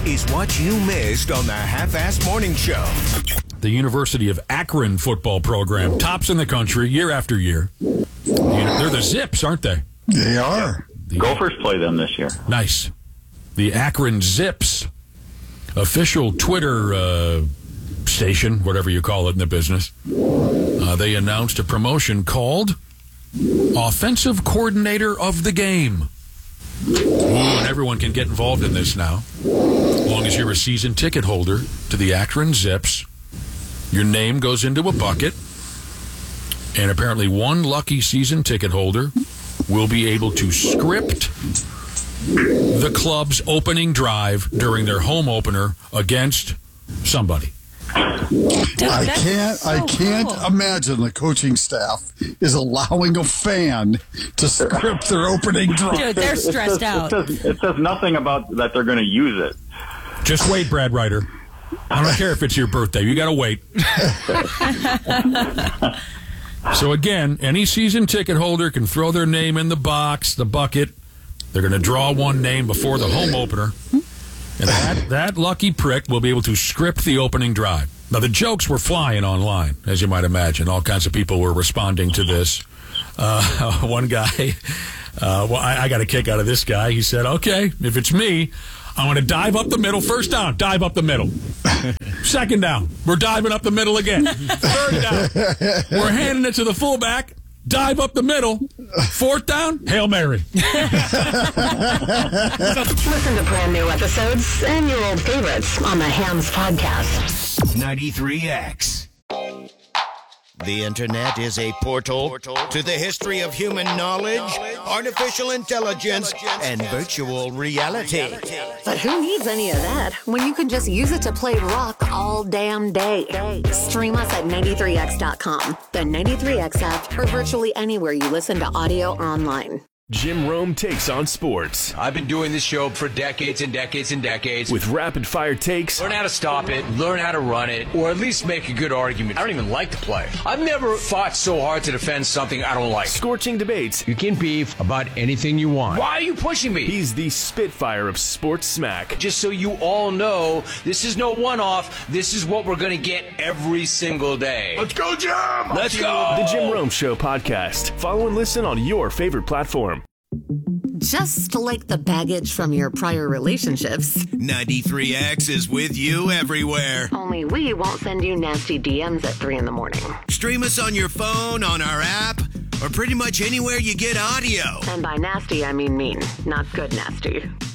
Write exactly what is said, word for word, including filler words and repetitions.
is what you missed on the Half-Assed Morning Show. The University of Akron football program tops in the country year after year. They're the Zips, aren't they? They are. The, Gophers play them this year. Nice. The Akron Zips, official Twitter uh, station, whatever you call it in the business, uh, they announced a promotion called Offensive Coordinator of the Game. Ooh, and everyone can get involved in this now. As long as you're a season ticket holder to the Akron Zips, your name goes into a bucket, and apparently one lucky season ticket holder will be able to script the club's opening drive during their home opener against somebody. Dude, I can't. so I can't cool. imagine the coaching staff is allowing a fan to script their opening drive. Dude, they're stressed it says, out. It says, it says nothing about that they're going to use it. Just wait, Brad Ryder. I don't care if it's your birthday. You got to wait. So again, any season ticket holder can throw their name in the box, the bucket. They're going to draw one name before the home opener. And that, that lucky prick will be able to script the opening drive. Now, the jokes were flying online, as you might imagine. All kinds of people were responding to this. Uh, one guy, uh, well, I, I got a kick out of this guy. He said, okay, if it's me, I'm going to dive up the middle. First down, dive up the middle. Second down, we're diving up the middle again. Third down, we're handing it to the fullback. Dive up the middle. Fourth down, Hail Mary. Listen to brand new episodes and your old favorites on the Hams Podcast. ninety-three X. The Internet is a portal to the history of human knowledge, artificial intelligence, and virtual reality. But who needs any of that when you can just use it to play rock all damn day? Stream us at ninety-three X dot com, the ninety-three X app, or virtually anywhere you listen to audio or online. Jim Rome takes on sports I've been doing this show for decades and decades and decades. with rapid-fire takes, Learn how to stop it, learn how to run it, or at least make a good argument. I don't even like the play. I've never fought so hard to defend something I don't like. scorching debates. You can beef about anything you want. Why are you pushing me? He's the Spitfire of sports smack. Just so you all know, this is no one-off. This is what we're going to get every single day. Let's go, Jim! Let's go! The Jim Rome Show podcast. Follow and listen on your favorite platform. Just like the baggage from your prior relationships, ninety-three X is with you everywhere. only we won't send you nasty D Ms at three in the morning. Stream us on your phone, on our app, or pretty much anywhere you get audio. And by nasty, I mean mean, not good nasty.